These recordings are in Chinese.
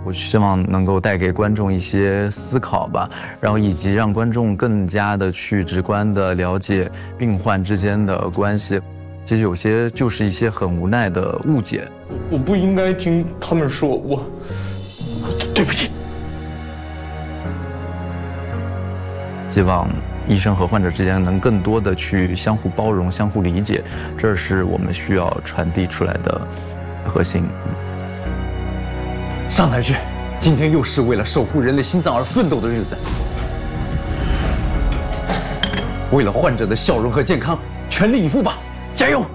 我希望能够带给观众一些思考吧，然后以及让观众更加的去直观的了解病患之间的关系。其实有些就是一些很无奈的误解。 我不应该听他们说，对不起。 希望医生和患者之间能更多的去相互包容、相互理解，这是我们需要传递出来的核心。 上台去，今天又是为了守护人类心脏而奋斗的日子，为了患者的笑容和健康，全力以赴吧，加油！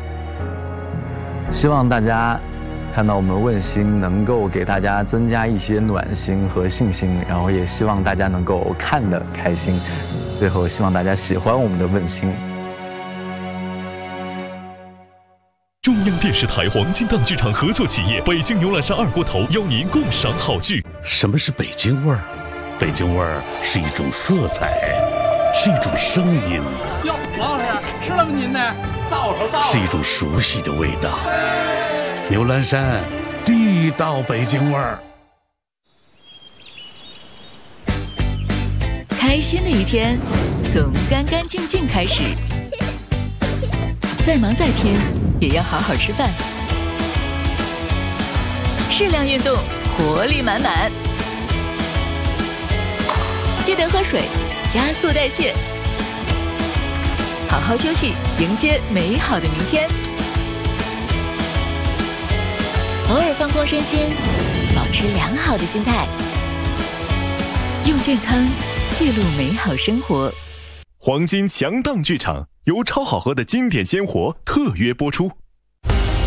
希望大家看到我们问心能够给大家增加一些暖心和信心，然后也希望大家能够看得开心，最后希望大家喜欢我们的问心。 中央电视台黄金档剧场合作企业北京牛栏山二锅头邀您共赏好剧。 什么是北京味儿？北京味儿是一种色彩，是一种声音。 哟，王老师吃了吗？您呢？到了。 是一种熟悉的味道。牛栏山，地道北京味儿。 开心的一天，从干干净净开始。再忙再拼，也要好好吃饭。适量运动，活力满满。记得喝水，加速代谢。好好休息，迎接美好的明天。偶尔放空身心，保持良好的心态，用健康记录美好生活。 黄金强档剧场由超好喝的经典鲜活特约播出。